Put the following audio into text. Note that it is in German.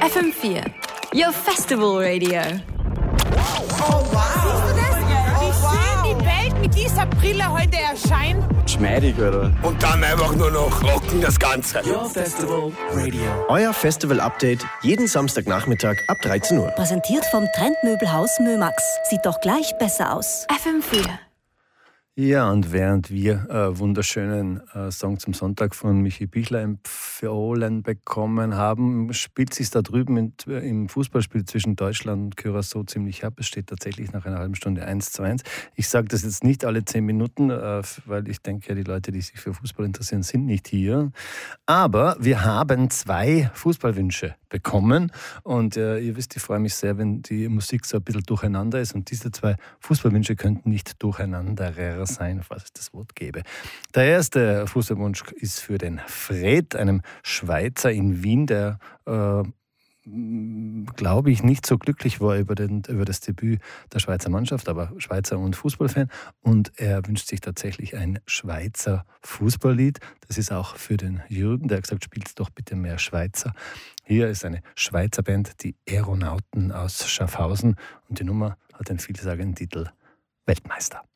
FM4, your festival radio. Oh wow! Siehst du das? Wie schön die Welt mit dieser Brille heute erscheint. Geschmeidig, oder? Und dann einfach nur noch rocken das Ganze. Your Festival Radio. Euer Festival-Update jeden Samstagnachmittag ab 13 Uhr. Präsentiert vom Trendmöbelhaus Mömax. Sieht doch gleich besser aus. FM4. Ja, und während wir wunderschönen Song zum Sonntag von Michi Bichler empfohlen bekommen haben, spielt sich da drüben im Fußballspiel zwischen Deutschland und Curaçao ziemlich ab. Es steht tatsächlich nach einer halben Stunde 1:1. Ich sage das jetzt nicht alle 10 Minuten, weil ich denke, ja, die Leute, die sich für Fußball interessieren, sind nicht hier. Aber wir haben 2 Fußballwünsche bekommen und ihr wisst, ich freue mich sehr, wenn die Musik so ein bisschen durcheinander ist, und diese 2 Fußballwünsche könnten nicht durcheinanderer sein, falls es das Wort gäbe. Der erste Fußballwunsch ist für den Fred, einem Schweizer in Wien, der glaube ich, nicht so glücklich war über das Debüt der Schweizer Mannschaft, aber Schweizer und Fußballfan. Und er wünscht sich tatsächlich ein Schweizer Fußballlied. Das ist auch für den Jürgen, der hat gesagt, spielt doch bitte mehr Schweizer. Hier ist eine Schweizer Band, die Aeronauten aus Schaffhausen. Und die Nummer hat den vielsagenden Titel Weltmeister.